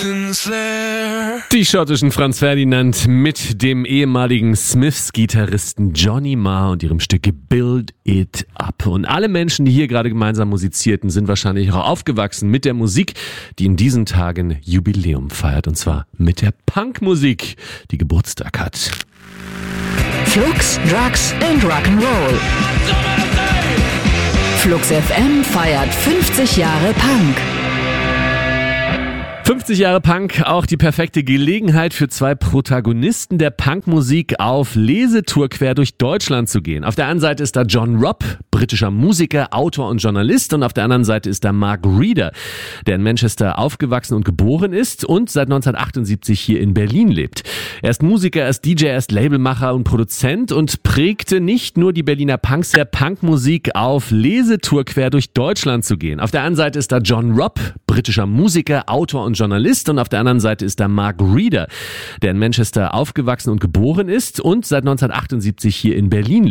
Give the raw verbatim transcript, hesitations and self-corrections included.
Die schottischen Franz Ferdinand mit dem ehemaligen Smiths-Gitarristen Johnny Marr und ihrem Stück Build It Up. Und alle Menschen, die hier gerade gemeinsam musizierten, sind wahrscheinlich auch aufgewachsen mit der Musik, die in diesen Tagen Jubiläum feiert. Und zwar mit der Punkmusik, die Geburtstag hat. Flux, Drugs and Rock'n'Roll. Flux F M feiert fünfzig Jahre Punk. fünfzig Jahre Punk, auch die perfekte Gelegenheit für zwei Protagonisten der Punkmusik auf Lesetour quer durch Deutschland zu gehen. Auf der einen Seite ist da John Robb, britischer Musiker, Autor und Journalist, und auf der anderen Seite ist da Mark Reeder, der in Manchester aufgewachsen und geboren ist und seit neunzehnhundertachtundsiebzig hier in Berlin lebt. Er ist Musiker, er ist D J, er ist Labelmacher und Produzent und prägte nicht nur die Berliner Punks, der Punkmusik auf Lesetour quer durch Deutschland zu gehen. Auf der einen Seite ist da John Robb, britischer Musiker, Autor und Journalist, und auf der anderen Seite ist da Mark Reeder, der in Manchester aufgewachsen und geboren ist und seit neunzehnhundertachtundsiebzig hier in Berlin lebt.